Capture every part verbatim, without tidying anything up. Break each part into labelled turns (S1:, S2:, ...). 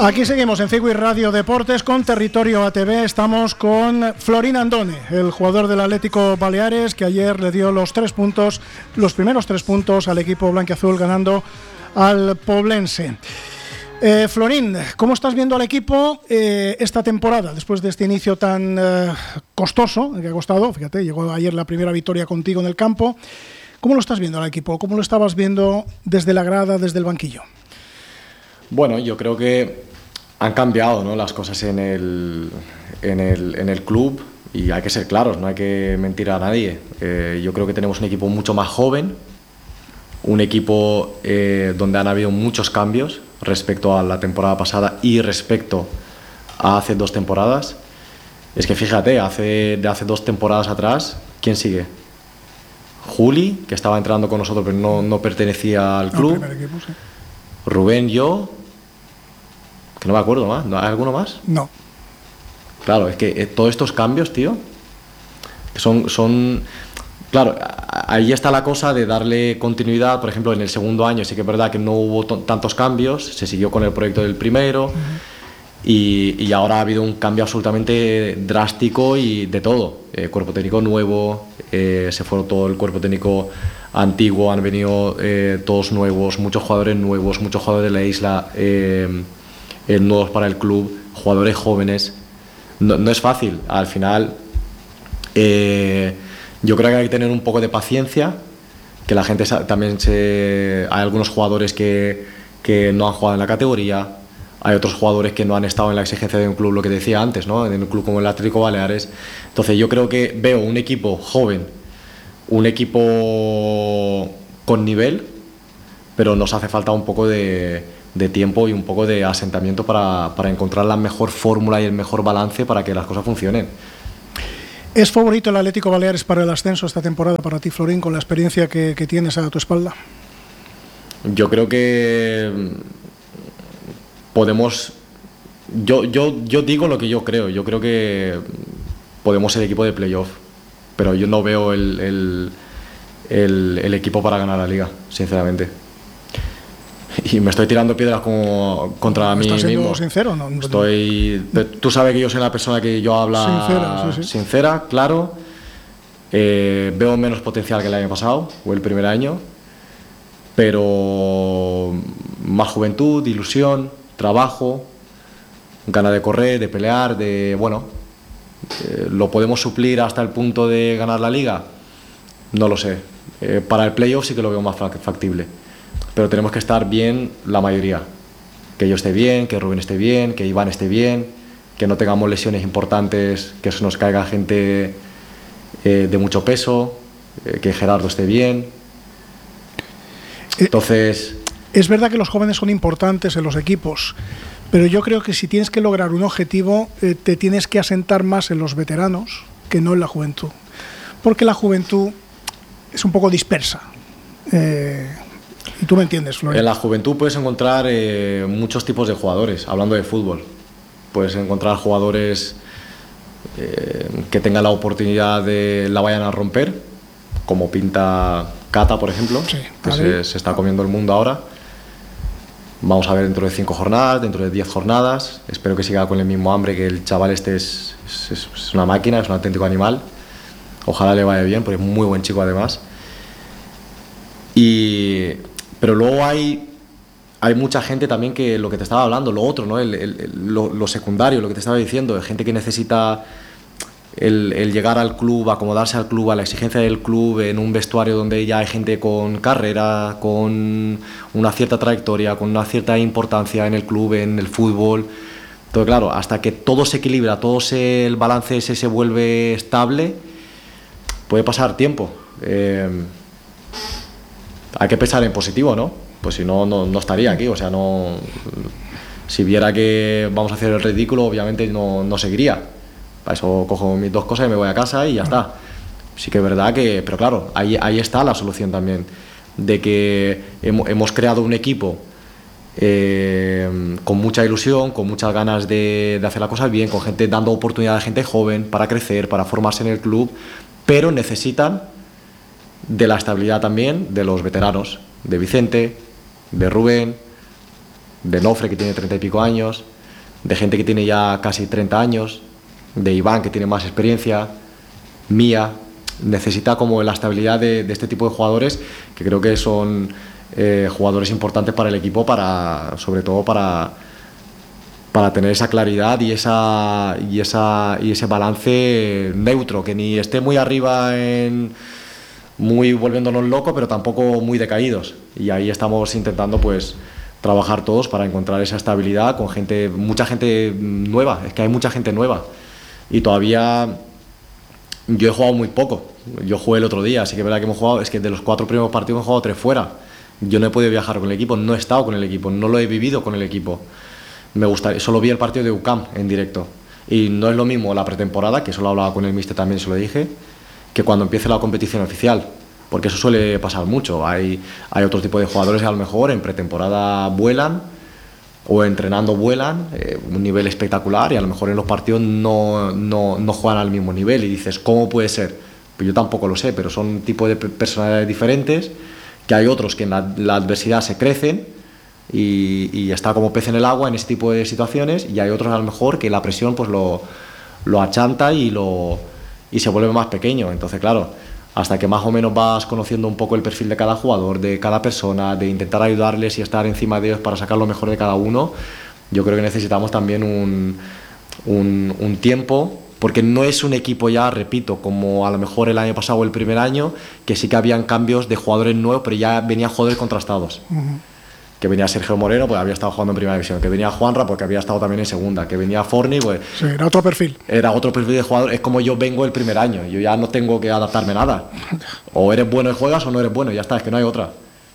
S1: Aquí seguimos en Cigüis Radio Deportes con Territorio A T V. Estamos con Florín Andone, el jugador del Atlético Baleares, que ayer le dio los tres puntos, los primeros tres puntos al equipo blanquiazul, ganando al Poblense. Eh, Florín, ¿cómo estás viendo al equipo eh, esta temporada, después de este inicio tan eh, costoso, que ha costado? Fíjate, llegó ayer la primera victoria contigo en el campo. ¿Cómo lo estás viendo al equipo? ¿Cómo lo estabas viendo desde la grada, desde el banquillo?
S2: Bueno, yo creo que han cambiado, ¿no?, las cosas en el, en el, en el club, y hay que ser claros, no hay que mentir a nadie. Eh, yo creo que tenemos un equipo mucho más joven, un equipo eh, donde han habido muchos cambios respecto a la temporada pasada y respecto a hace dos temporadas. Es que fíjate, hace, de hace dos temporadas atrás, ¿quién sigue? Juli, que estaba entrando con nosotros pero no, no pertenecía al club.
S1: No, equipo, sí.
S2: Rubén, yo, que no me acuerdo más. ¿Hay alguno más?
S1: No.
S2: Claro, es que eh, todos estos cambios, tío, son, son... Claro, ahí está la cosa de darle continuidad. Por ejemplo, en el segundo año sí que es verdad que no hubo t- tantos cambios, se siguió con el proyecto del primero, uh-huh. y, y ahora ha habido un cambio absolutamente drástico y de todo. Eh, cuerpo técnico nuevo, eh, se fue todo el cuerpo técnico antiguo, han venido eh, todos nuevos, muchos jugadores nuevos, muchos jugadores de la isla eh, eh, nuevos para el club, jugadores jóvenes. No, no es fácil, al final... Eh, Yo creo que hay que tener un poco de paciencia, que la gente también se... Hay algunos jugadores que, que no han jugado en la categoría, hay otros jugadores que no han estado en la exigencia de un club, lo que decía antes, ¿no?, en un club como el Atlético Baleares. Entonces yo creo que veo un equipo joven, un equipo con nivel, pero nos hace falta un poco de, de tiempo y un poco de asentamiento para, para encontrar la mejor fórmula y el mejor balance para que las cosas funcionen.
S1: ¿Es favorito el Atlético Baleares para el ascenso esta temporada para ti, Florín, con la experiencia que, que tienes a tu espalda?
S2: Yo creo que podemos... Yo, yo, yo digo lo que yo creo. Yo creo que podemos ser equipo de playoff, pero yo no veo el, el, el, el equipo para ganar la liga, sinceramente. Y me estoy tirando piedras como contra mí mismo.
S1: ¿Estás siendo sincero? No,
S2: estoy, tú sabes que yo soy una persona que yo habla
S1: sincera, sí, sí.
S2: sincera, claro. Eh, veo menos potencial que el año pasado o el primer año, pero más juventud, ilusión, trabajo, ganas de correr, de pelear, de bueno, eh, ¿lo podemos suplir hasta el punto de ganar la liga? No lo sé. Eh, para el playoff sí que lo veo más factible. Pero tenemos que estar bien la mayoría. Que yo esté bien, que Rubén esté bien, que Iván esté bien, que no tengamos lesiones importantes, que se nos caiga gente eh, de mucho peso, eh, que Gerardo esté bien. Entonces...
S1: Es verdad que los jóvenes son importantes en los equipos, pero yo creo que si tienes que lograr un objetivo, eh, te tienes que asentar más en los veteranos que no en la juventud. Porque la juventud es un poco dispersa. Eh... Y tú me entiendes, Florín.
S2: En la juventud puedes encontrar eh, muchos tipos de jugadores, hablando de fútbol. Puedes encontrar jugadores eh, que tengan la oportunidad de la vayan a romper, como pinta Cata, por ejemplo,
S1: sí,
S2: que se, se está comiendo el mundo ahora. Vamos a ver dentro de cinco jornadas, dentro de diez jornadas. Espero que siga con el mismo hambre, que el chaval este es, es, es una máquina, es un auténtico animal. Ojalá le vaya bien, porque es muy buen chico además. Y... Pero luego hay, hay mucha gente también que lo que te estaba hablando, lo otro, ¿no? el, el, el, lo, lo secundario, lo que te estaba diciendo, gente que necesita el, el llegar al club, acomodarse al club, a la exigencia del club, en un vestuario donde ya hay gente con carrera, con una cierta trayectoria, con una cierta importancia en el club, en el fútbol. Entonces, claro, hasta que todo se equilibra, todo se, el balance ese se vuelve estable, puede pasar tiempo. Eh, Hay que pensar en positivo, ¿no? Pues si no, no, no estaría aquí. O sea, no. Si viera que vamos a hacer el ridículo, obviamente no, no seguiría. Para eso cojo mis dos cosas y me voy a casa y ya está. Sí que es verdad que. Pero claro, ahí, ahí está la solución también. De que hemos, hemos creado un equipo eh, con mucha ilusión, con muchas ganas de, de hacer las cosas bien, con gente dando oportunidad a gente joven para crecer, para formarse en el club, pero necesitan de la estabilidad también de los veteranos, de Vicente, de Rubén, de Nofre, que tiene treinta y pico años, de gente que tiene ya casi treinta años, de Iván, que tiene más experiencia, mía. Necesita como la estabilidad de, de este tipo de jugadores, que creo que son eh, jugadores importantes para el equipo, para, sobre todo para, para tener esa claridad y, esa, y, esa, y ese balance neutro, que ni esté muy arriba, en, muy volviéndonos locos, pero tampoco muy decaídos. Y ahí estamos intentando pues trabajar todos para encontrar esa estabilidad con gente, mucha gente nueva. Es que hay mucha gente nueva y todavía yo he jugado muy poco. Yo jugué el otro día, así que es verdad que hemos jugado, es que de los cuatro primeros partidos hemos jugado tres fuera. Yo no he podido viajar con el equipo, no he estado con el equipo, no lo he vivido con el equipo. Me gusta, solo vi el partido de U C A M en directo. Y no es lo mismo la pretemporada, que solo hablaba con el míster también, se lo dije, que cuando empiece la competición oficial. Porque eso suele pasar mucho. Hay, hay otro tipo de jugadores que a lo mejor en pretemporada vuelan, o entrenando vuelan, eh, un nivel espectacular, y a lo mejor en los partidos no, no, no juegan al mismo nivel. Y dices, ¿cómo puede ser? Pues yo tampoco lo sé, pero son tipos de personalidades diferentes, que hay otros que en la, la adversidad se crecen y, y está como pez en el agua en ese tipo de situaciones, y hay otros a lo mejor que la presión pues lo, lo achanta y, lo, y se vuelve más pequeño. Entonces, claro, hasta que más o menos vas conociendo un poco el perfil de cada jugador, de cada persona, de intentar ayudarles y estar encima de ellos para sacar lo mejor de cada uno, yo creo que necesitamos también un, un, un tiempo, porque no es un equipo ya, repito, como a lo mejor el año pasado o el primer año, que sí que habían cambios de jugadores nuevos, pero ya venían jugadores contrastados. Uh-huh. Que venía Sergio Moreno, pues había estado jugando en primera división, que venía Juanra, porque había estado también en segunda, que venía Forni, pues...
S1: Sí, era otro perfil.
S2: Era otro perfil de jugador. Es como yo vengo el primer año, yo ya no tengo que adaptarme a nada. O eres bueno y juegas o no eres bueno, ya está, es que no hay otra.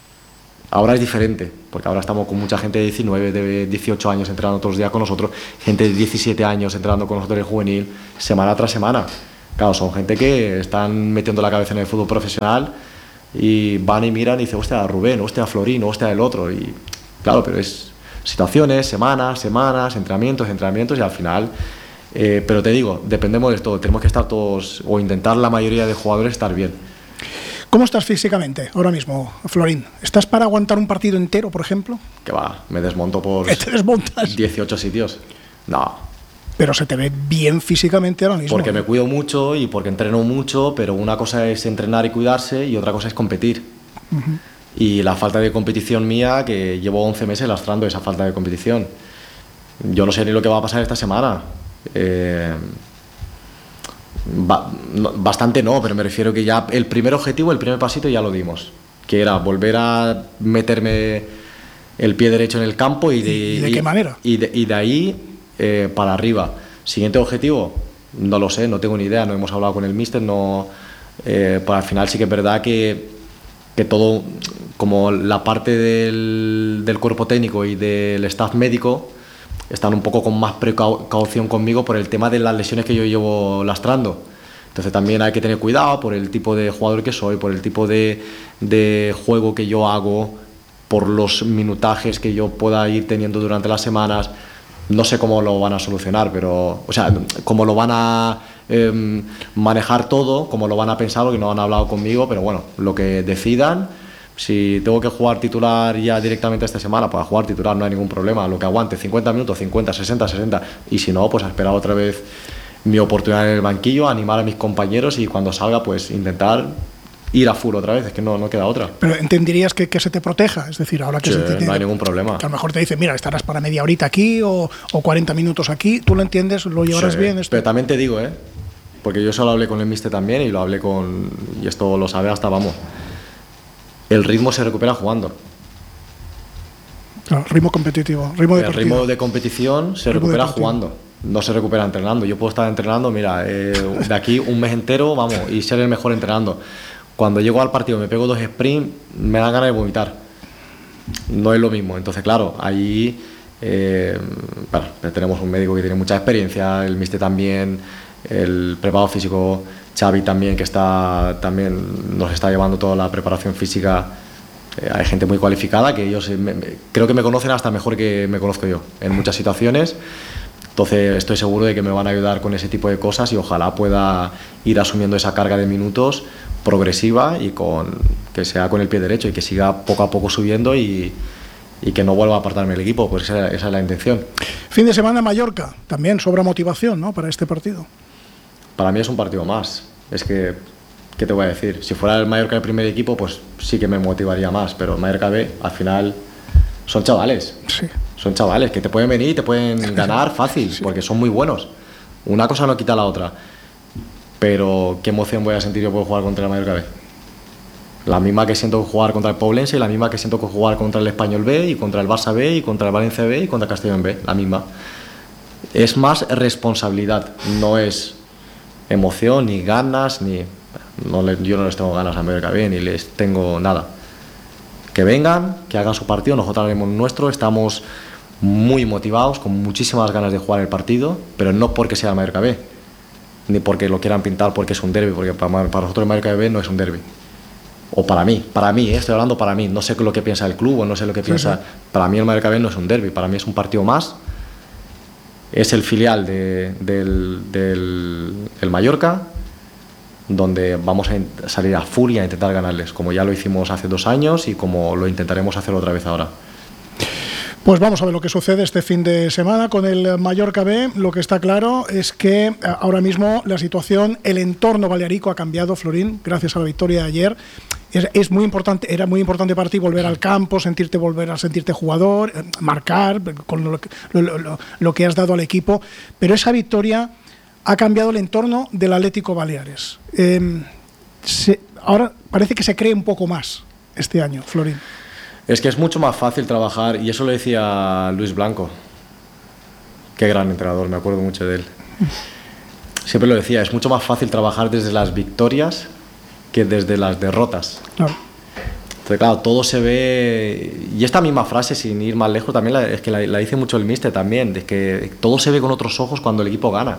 S2: Ahora es diferente, porque ahora estamos con mucha gente de diecinueve, de dieciocho años entrenando todos los días con nosotros, gente de diecisiete años entrenando con nosotros en juvenil, semana tras semana. Claro, son gente que están metiendo la cabeza en el fútbol profesional y van y miran y dicen, hostia, Rubén, hostia, Florín, hostia, el otro. Y claro, pero es situaciones, semanas, semanas, entrenamientos, entrenamientos, y al final, eh, pero te digo, dependemos de todo, tenemos que estar todos, o intentar la mayoría de jugadores estar bien.
S1: ¿Cómo estás físicamente ahora mismo, Florín? ¿Estás para aguantar un partido entero, por ejemplo?
S2: Que va, me desmonto por
S1: ¿Te desmontas?
S2: dieciocho sitios. No.
S1: Pero se te ve bien físicamente ahora mismo.
S2: Porque me cuido mucho y porque entreno mucho, pero una cosa es entrenar y cuidarse y otra cosa es competir. Uh-huh. Y la falta de competición mía, que llevo once meses lastrando esa falta de competición. Yo no sé ni lo que va a pasar esta semana. Eh, ba- no, bastante no, pero me refiero que ya el primer objetivo, el primer pasito ya lo dimos, que era volver a meterme el pie derecho en el campo y de,
S1: ¿Y de qué
S2: y,
S1: manera?
S2: Y de, y de ahí eh, para arriba. Siguiente objetivo, no lo sé, no tengo ni idea, no hemos hablado con el míster, no, eh, pues al final sí que es verdad que, que todo, como la parte del, del cuerpo técnico y del staff médico están un poco con más precaución conmigo por el tema de las lesiones que yo llevo lastrando. Entonces también hay que tener cuidado por el tipo de jugador que soy, por el tipo de, de juego que yo hago, por los minutajes que yo pueda ir teniendo durante las semanas. No sé cómo lo van a solucionar, pero, o sea, cómo lo van a eh, manejar todo, cómo lo van a pensar, porque no han hablado conmigo, pero bueno, lo que decidan. Si tengo que jugar titular ya directamente esta semana, pues a jugar titular no hay ningún problema, lo que aguante, cincuenta minutos, cincuenta, sesenta, sesenta, y si no, pues a esperar otra vez mi oportunidad en el banquillo, animar a mis compañeros y cuando salga, pues intentar ir a full otra vez, es que no, no queda otra.
S1: Pero entenderías que, que se te proteja, es decir, ahora que
S2: sí,
S1: se te,
S2: no hay ningún problema.
S1: Que a lo mejor te dicen, mira, estarás para media horita aquí o, o cuarenta minutos aquí, tú lo entiendes, lo llevarás
S2: sí,
S1: bien. Esto.
S2: Pero también te digo, ¿eh? Porque yo solo hablé con el míster también y lo hablé con, y esto lo sabe hasta, vamos, el ritmo se recupera jugando.
S1: Claro, ritmo competitivo, ritmo de
S2: El
S1: partido.
S2: ritmo de competición se
S1: ritmo
S2: recupera
S1: de
S2: jugando, no se recupera entrenando. Yo puedo estar entrenando, mira, eh, de aquí un mes entero, vamos, y ser el mejor entrenando. Cuando llego al partido me pego dos sprints, me dan ganas de vomitar. No es lo mismo. Entonces, claro, ahí eh, bueno, tenemos un médico que tiene mucha experiencia, el míster también, el preparador físico Xavi también, que está también nos está llevando toda la preparación física. Eh, hay gente muy cualificada que ellos me, me, creo que me conocen hasta mejor que me conozco yo en muchas situaciones. Entonces estoy seguro de que me van a ayudar con ese tipo de cosas y ojalá pueda ir asumiendo esa carga de minutos progresiva y con que sea con el pie derecho y que siga poco a poco subiendo y, y que no vuelva a apartarme el equipo, pues esa, esa es la intención.
S1: Fin de semana en Mallorca, también sobra motivación, ¿no?, para este partido.
S2: Para mí es un partido más. Es que, ¿qué te voy a decir? Si fuera el Mallorca el primer equipo, pues sí que me motivaría más, pero el Mallorca B, al final, son chavales.
S1: Sí.
S2: Son chavales que te pueden venir y te pueden ganar fácil, sí, porque son muy buenos. Una cosa no quita la otra. Pero ¿qué emoción voy a sentir yo por jugar contra el Mallorca B? La misma que siento jugar contra el Poblense y la misma que siento jugar contra el Español B y contra el Barça B y contra el Valencia B y contra el Castellón B. La misma. Es más responsabilidad, no es emoción, ni ganas, ni... No le, yo no les tengo ganas a Mallorca B, ni les tengo nada. Que vengan, que hagan su partido, nosotros haremos nuestro, estamos muy motivados, con muchísimas ganas de jugar el partido, pero no porque sea el Mallorca B, ni porque lo quieran pintar porque es un derbi, porque para, para nosotros el Mallorca B no es un derbi. O para mí, para mí, ¿eh? Estoy hablando para mí, no sé lo que piensa el club o no sé lo que piensa... Sí, sí. Para mí el Mallorca B no es un derbi, para mí es un partido más. Es el filial de, del, del el Mallorca, donde vamos a salir a full y a intentar ganarles, como ya lo hicimos hace dos años y como lo intentaremos hacer otra vez ahora.
S1: Pues vamos a ver lo que sucede este fin de semana con el Mallorca B. Lo que está claro es que ahora mismo la situación, el entorno balearico ha cambiado, Florín, gracias a la victoria de ayer. Es, es muy importante, era muy importante para ti volver al campo, sentirte volver a sentirte jugador, marcar con lo, lo, lo, lo que has dado al equipo, pero esa victoria ha cambiado el entorno del Atlético Baleares. Eh, se, ahora parece que se cree un poco más este año, Florín.
S2: Es que es mucho más fácil trabajar, y eso lo decía Luis Blanco. Qué gran entrenador, me acuerdo mucho de él. Siempre lo decía, es mucho más fácil trabajar desde las victorias que desde las derrotas.
S1: Claro.
S2: Entonces, claro, todo se ve... Y esta misma frase, sin ir más lejos, también la, es que la, la dice mucho el míster también, de que todo se ve con otros ojos cuando el equipo gana.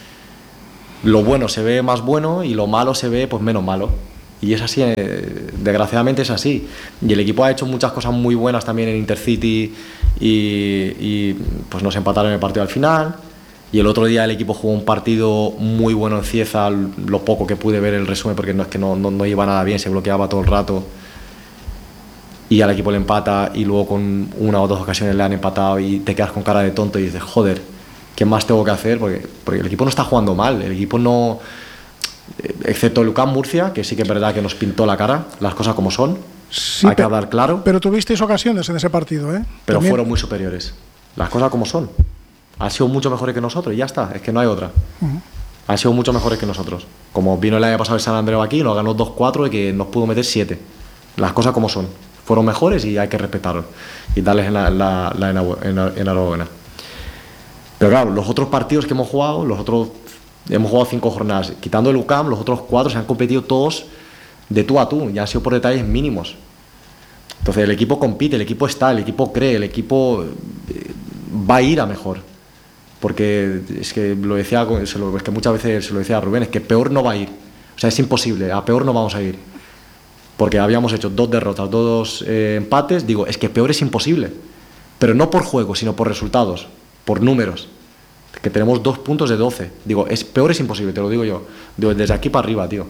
S2: Lo bueno se ve más bueno y lo malo se ve pues menos malo. Y es así, eh, desgraciadamente es así. Y el equipo ha hecho muchas cosas muy buenas también en Intercity y, y pues nos empataron el partido al final. Y el otro día el equipo jugó un partido muy bueno en Cieza, lo poco que pude ver el resumen, porque no es que no, no, no iba nada bien, se bloqueaba todo el rato. Y al equipo le empata y luego con una o dos ocasiones le han empatado y te quedas con cara de tonto y dices, joder, ¿qué más tengo que hacer? Porque, porque el equipo no está jugando mal, el equipo no... Excepto el U C A M Murcia, que sí que es verdad que nos pintó la cara, las cosas como son, sí, hay que hablar claro.
S1: Pero tuvisteis ocasiones en ese partido, ¿eh?
S2: Pero
S1: También...
S2: fueron muy superiores, las cosas como son. Han sido mucho mejores que nosotros y ya está, es que no hay otra. Uh-huh. Han sido mucho mejores que nosotros. Como vino el año pasado el San Andreu aquí, nos ganó dos cuatro y que nos pudo meter siete. Las cosas como son. Fueron mejores y hay que respetarlos y darles la, la, la enhorabuena. Pero claro, los otros partidos que hemos jugado, los otros... Hemos jugado cinco jornadas, quitando el U C A M, los otros cuatro se han competido todos de tú a tú, ya han sido por detalles mínimos. Entonces el equipo compite, el equipo está, el equipo cree, el equipo va a ir a mejor. Porque es que lo decía, es que muchas veces se lo decía a Rubén, es que peor no va a ir. O sea, es imposible, a peor no vamos a ir. Porque habíamos hecho dos derrotas, dos eh, empates, digo, es que peor es imposible. Pero no por juego, sino por resultados, por números. Que tenemos dos puntos de doce. Digo, es peor es imposible, te lo digo yo. Digo, desde aquí para arriba, tío.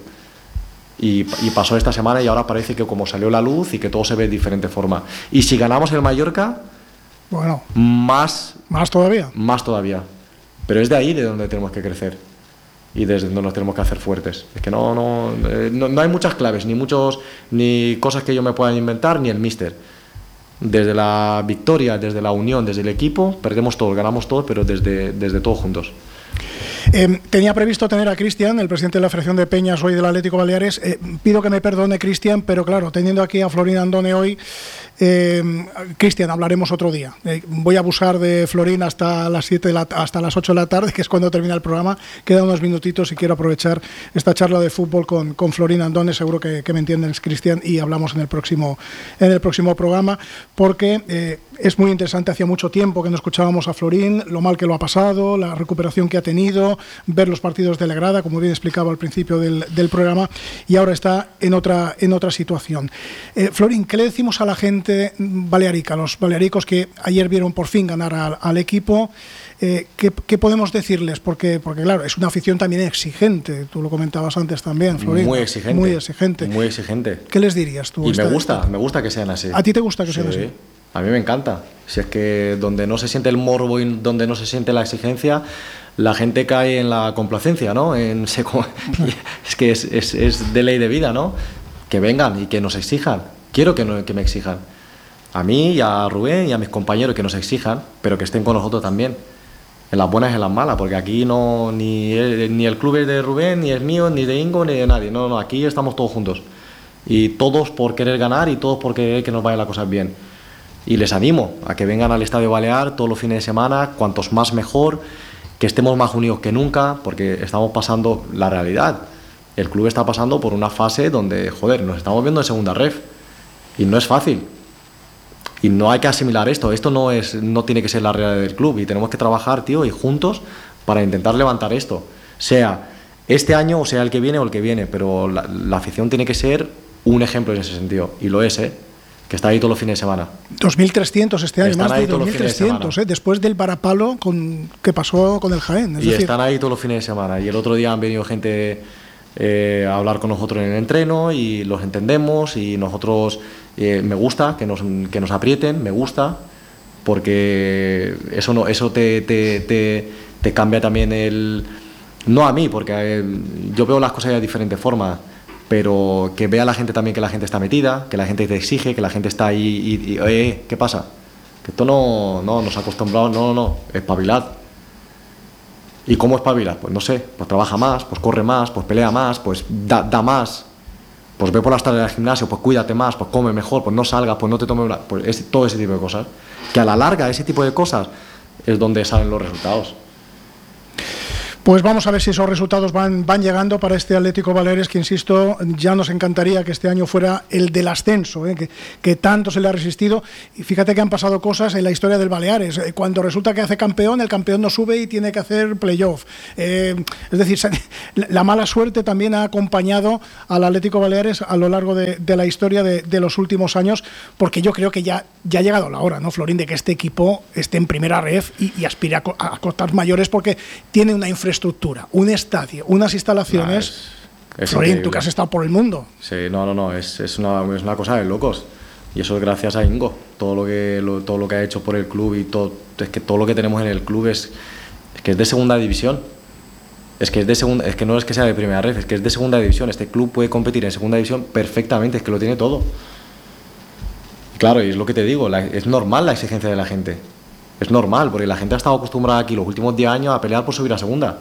S2: Y, y pasó esta semana y ahora parece que como salió la luz y que todo se ve de diferente forma. Y si ganamos el Mallorca,
S1: bueno,
S2: más...
S1: Más todavía.
S2: Más todavía. Pero es de ahí de donde tenemos que crecer. Y desde donde nos tenemos que hacer fuertes. Es que no, no, no, no hay muchas claves, ni muchos, ni cosas que yo me pueda inventar, ni el míster. Desde la victoria, desde la unión, desde el equipo, perdemos todos, ganamos todos, pero desde, desde todos juntos.
S1: Eh, tenía previsto tener a Cristian, el presidente de la Federación de Peñas hoy del Atlético Baleares. Eh, pido que me perdone, Cristian, pero claro, teniendo aquí a Florín Andone hoy, eh, Cristian, hablaremos otro día. Eh, voy a abusar de Florín hasta las siete de la, hasta las ocho de la tarde, que es cuando termina el programa. Quedan unos minutitos y quiero aprovechar esta charla de fútbol con, con Florín Andone. Seguro que, que me entiendes, Cristian, y hablamos en el próximo, en el próximo programa, porque eh, es muy interesante. Hacía mucho tiempo que no escuchábamos a Florín, lo mal que lo ha pasado, la recuperación que ha tenido, ver los partidos de la grada, como bien explicaba al principio del, del programa, y ahora está en otra, en otra situación. Eh, Florín, ¿qué le decimos a la gente balearica, a los balearicos que ayer vieron por fin ganar al, al equipo? Eh, ¿qué, ¿Qué podemos decirles? Porque, porque, claro, es una afición también exigente, tú lo comentabas antes también, Florín.
S2: Muy exigente.
S1: Muy exigente.
S2: Muy exigente.
S1: ¿Qué les dirías tú?
S2: Y me gusta, me gusta que sean así.
S1: ¿A ti te gusta que
S2: sí,
S1: sean así?
S2: A mí me encanta. Si es que donde no se siente el morbo y donde no se siente la exigencia, la gente cae en la complacencia, ¿no? En se, es que es, es, es de ley de vida, ¿no? Que vengan y que nos exijan. Quiero que, no, que me exijan. A mí y a Rubén y a mis compañeros que nos exijan, pero que estén con nosotros también. En las buenas y en las malas, porque aquí no ni el, ni el club es de Rubén, ni es mío, ni de Ingo, ni de nadie. No, no, aquí estamos todos juntos. Y todos por querer ganar y todos por querer que nos vayan las cosas bien. Y les animo a que vengan al Estadio Balear todos los fines de semana, cuantos más mejor, que estemos más unidos que nunca, porque estamos pasando la realidad. El club está pasando por una fase donde, joder, nos estamos viendo en segunda ref. Y no es fácil. Y no hay que asimilar esto. Esto no, es, no tiene que ser la realidad del club. Y tenemos que trabajar, tío, y juntos para intentar levantar esto. Sea este año o sea el que viene o el que viene. Pero la, la afición tiene que ser un ejemplo en ese sentido. Y lo es, ¿eh? Que está ahí todos los fines de semana.
S1: dos mil trescientos este año,
S2: están
S1: más de dos mil trescientos, de ¿eh? Después del varapalo con, que pasó con el Jaén. Es
S2: y
S1: decir...
S2: están ahí todos los fines de semana. Y el otro día han venido gente eh, a hablar con nosotros en el entreno y los entendemos y nosotros... Eh, me gusta que nos, que nos aprieten, me gusta, porque eso, no, eso te, te, te, te cambia también el... No a mí, porque eh, yo veo las cosas de diferente forma, pero que vea la gente también que la gente está metida, que la gente te exige, que la gente está ahí y, y eh, ¿qué pasa? Que esto no, no nos ha acostumbrado, no, no, no, espabilad. ¿Y cómo espabilas? Pues no sé, pues trabaja más, pues corre más, pues pelea más, pues da, da más. Pues ve por las tardes al gimnasio, pues cuídate más, pues come mejor, pues no salgas, pues no te tomes una... Pues es, todo ese tipo de cosas. Que a la larga ese tipo de cosas es donde salen los resultados.
S1: Pues vamos a ver si esos resultados van, van llegando para este Atlético Baleares, que insisto, ya nos encantaría que este año fuera el del ascenso, ¿eh? que, que tanto se le ha resistido. Y fíjate que han pasado cosas en la historia del Baleares. Cuando resulta que hace campeón, el campeón no sube y tiene que hacer playoff. Eh, es decir, la mala suerte también ha acompañado al Atlético Baleares a lo largo de, de la historia de, de los últimos años, porque yo creo que ya, ya ha llegado la hora, ¿no, Florín?, de que este equipo esté en primera ref y, y aspire a, a cotas mayores, porque tiene una infraestructura estructura, un estadio, unas instalaciones. No, es, es Florín, tú que has estado por el mundo.
S2: Sí, no, no, no, es, es, una, es una cosa de locos. Y eso es gracias a Ingo. Todo lo que lo, todo lo que ha hecho por el club y todo, es que todo lo que tenemos en el club es, es que es de segunda división. Es que es de segunda, es que no es que sea de primera red, es que es de segunda división. Este club puede competir en segunda división perfectamente, es que lo tiene todo. Y claro, y es lo que te digo, la, es normal la exigencia de la gente. Es normal, porque la gente ha estado acostumbrada aquí los últimos diez años a pelear por subir a segunda.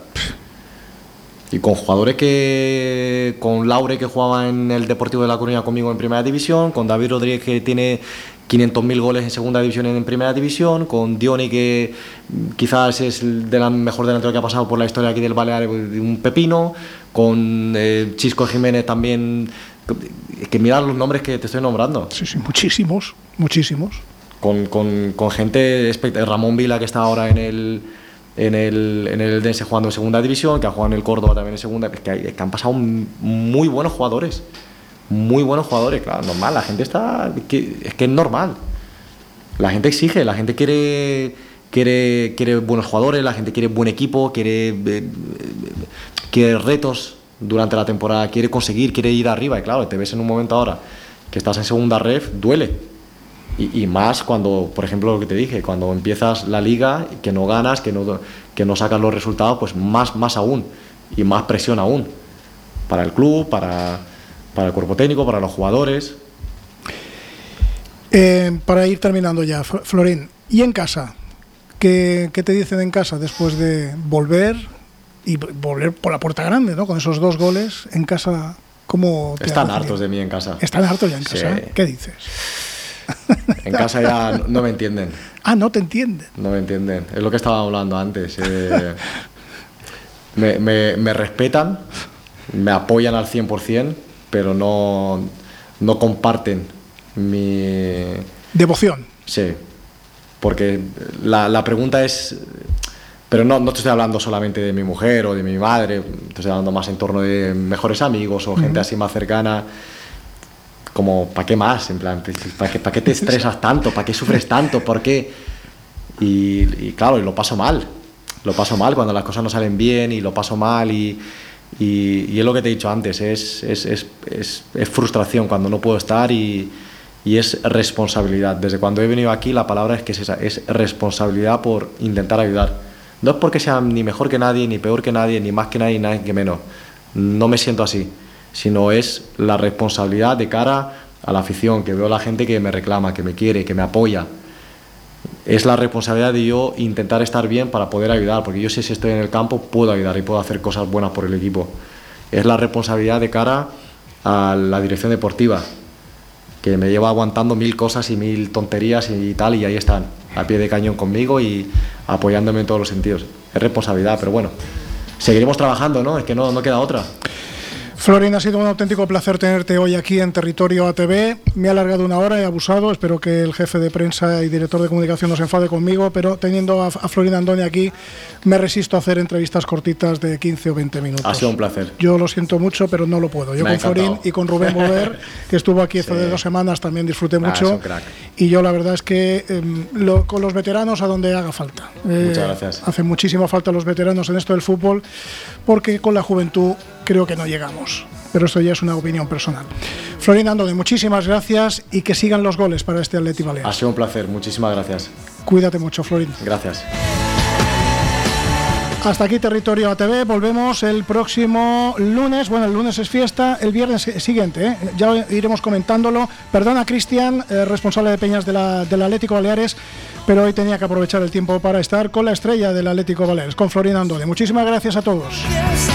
S2: Y con jugadores que... Con Laure, que jugaba en el Deportivo de La Coruña conmigo en Primera División, con David Rodríguez, que tiene quinientos mil goles en Segunda División y en Primera División, con Dioni, que quizás es el de la mejor delantero que ha pasado por la historia aquí del Baleares, un pepino, con eh, Chisco Jiménez también... Que mirad los nombres que te estoy nombrando.
S1: Sí, sí, muchísimos, muchísimos.
S2: Con, con, con gente, Ramón Vila, que está ahora en el en el, en el Dense jugando en segunda división, que ha jugado en el Córdoba también en segunda, es que, hay, es que han pasado muy buenos jugadores, muy buenos jugadores, claro, normal, la gente está, que, es que es normal, la gente exige, la gente quiere, quiere, quiere buenos jugadores, la gente quiere buen equipo, quiere, eh, quiere retos durante la temporada, quiere conseguir, quiere ir arriba, y claro, te ves en un momento ahora que estás en segunda ref, duele. Y, y más cuando, por ejemplo, lo que te dije, cuando empiezas la liga, que no ganas, que no, que no sacas los resultados, pues más, más aún, y más presión aún, para el club, para, para el cuerpo técnico, para los jugadores.
S1: Eh, para ir terminando ya, Florín, ¿y en casa? ¿Qué, qué te dicen en casa después de volver y volver por la puerta grande, ¿no? Con esos dos goles en casa, ¿cómo te
S2: Están hartos de mí en casa.
S1: ¿Están hartos ya en casa? Sí. ¿Qué dices?
S2: En casa ya no me entienden.
S1: Ah, no te entienden.
S2: No me entienden. Es lo que estaba hablando antes. Eh, me, me, me respetan, me apoyan al cien por ciento, pero no, no comparten mi...
S1: Devoción.
S2: Sí. Porque la, la pregunta es... Pero no, no te estoy hablando solamente de mi mujer o de mi madre, te estoy hablando más en torno de mejores amigos o uh-huh. gente así más cercana. Como, ¿para qué más? En plan, ¿para qué, ¿para qué te estresas tanto? ¿Para qué sufres tanto? ¿Por qué? Y, y claro, y lo paso mal. Lo paso mal cuando las cosas no salen bien y lo paso mal. Y, y, y es lo que te he dicho antes, es, es, es, es, es frustración cuando no puedo estar y, y es responsabilidad. Desde cuando he venido aquí la palabra es que es esa, es responsabilidad por intentar ayudar. No es porque sea ni mejor que nadie, ni peor que nadie, ni más que nadie, ni nadie que menos. No me siento así, sino es la responsabilidad de cara a la afición, que veo a la gente que me reclama, que me quiere, que me apoya. Es la responsabilidad de yo intentar estar bien para poder ayudar, porque yo sé si estoy en el campo puedo ayudar y puedo hacer cosas buenas por el equipo. Es la responsabilidad de cara a la dirección deportiva, que me lleva aguantando mil cosas y mil tonterías y tal, y ahí están, a pie de cañón conmigo y apoyándome en todos los sentidos. Es responsabilidad, pero bueno, seguiremos trabajando, ¿no? Es que no, no queda otra.
S1: Florín, ha sido un auténtico placer tenerte hoy aquí en Territorio A T V. Me ha alargado una hora, he abusado. Espero que el jefe de prensa y director de comunicación no se enfade conmigo, pero teniendo a, a Florín Andone aquí, me resisto a hacer entrevistas cortitas de quince o veinte minutos.
S2: Ha sido un placer.
S1: Yo lo siento mucho, pero no lo puedo. Yo
S2: me
S1: con Florín y con Rubén Bover, que estuvo aquí hace sí. dos semanas, también disfruté mucho.
S2: Ah, es un crack.
S1: Y yo la verdad es que eh, lo, con los veteranos a donde haga falta. Eh,
S2: Muchas gracias.
S1: Hace muchísima falta los veteranos en esto del fútbol, porque con la juventud creo que no llegamos. Pero esto ya es una opinión personal. Florín Andone, muchísimas gracias y que sigan los goles para este Athletic Baleares.
S2: Ha sido un placer, muchísimas gracias.
S1: Cuídate mucho, Florín.
S2: Gracias.
S1: Hasta aquí Territorio A T V, volvemos el próximo lunes, bueno, el lunes es fiesta, el viernes siguiente, ¿eh? Ya iremos comentándolo. Perdona, Cristian, eh, responsable de Peñas de la, del Atlético Baleares, pero hoy tenía que aprovechar el tiempo para estar con la estrella del Atlético Baleares, con Florín Andone. Muchísimas gracias a todos.